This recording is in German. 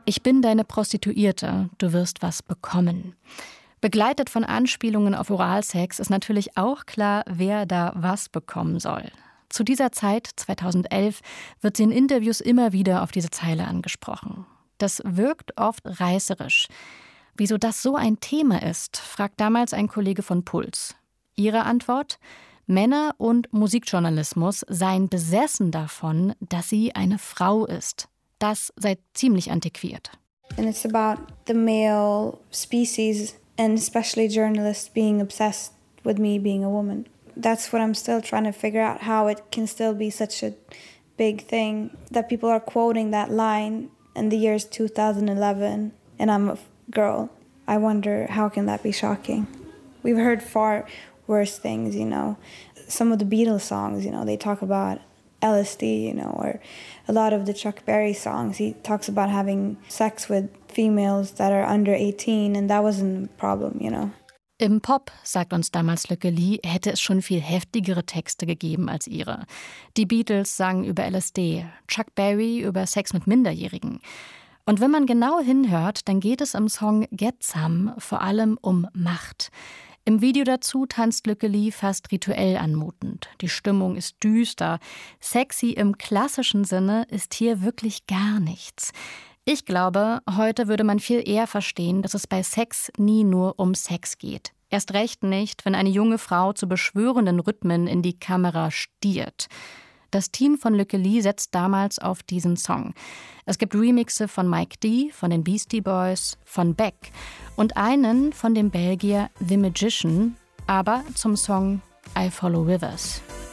Ich bin deine Prostituierte, du wirst was bekommen. Begleitet von Anspielungen auf Oralsex ist natürlich auch klar, wer da was bekommen soll. Zu dieser Zeit, 2011, wird sie in Interviews immer wieder auf diese Zeile angesprochen. Das wirkt oft reißerisch. Wieso das so ein Thema ist, fragt damals ein Kollege von Puls. Ihre Antwort? Männer und Musikjournalismus seien besessen davon, dass sie eine Frau ist. Das sei ziemlich antiquiert. And it's about the male species and especially journalists being obsessed with me being a woman. That's what I'm still trying to figure out, how it can still be such a big thing that people are quoting that line in the years 2011 and I'm a girl. I wonder, how can that be shocking? We've heard far worse things, Some of the Beatles songs, they talk about LSD, or a lot of the Chuck Berry songs. He talks about having sex with females that are under 18 and that wasn't a problem, Im Pop, sagt uns damals Lücke Lee, hätte es schon viel heftigere Texte gegeben als ihre. Die Beatles sangen über LSD, Chuck Berry über Sex mit Minderjährigen. Und wenn man genau hinhört, dann geht es im Song Get Some vor allem um Macht. Im Video dazu tanzt Lücke Lee fast rituell anmutend. Die Stimmung ist düster. Sexy im klassischen Sinne ist hier wirklich gar nichts. Ich glaube, heute würde man viel eher verstehen, dass es bei Sex nie nur um Sex geht. Erst recht nicht, wenn eine junge Frau zu beschwörenden Rhythmen in die Kamera stiert. Das Team von Lücke Lee setzt damals auf diesen Song. Es gibt Remixe von Mike D., von den Beastie Boys, von Beck und einen von dem Belgier The Magician, aber zum Song I Follow Rivers.